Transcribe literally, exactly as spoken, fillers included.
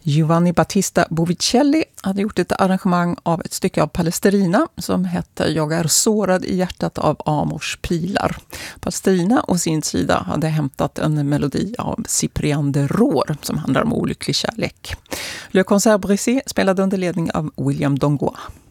Giovanni Battista Bovicelli hade gjort ett arrangemang av ett stycke av Palestrina som hette Jag är sårad i hjärtat av Amors pilar. Palestrina å sin sida hade hämtat en melodi av Cyprien de Rohr som handlar om olycklig kärlek. Le Concert Brisé spelade under ledning av William Dongois.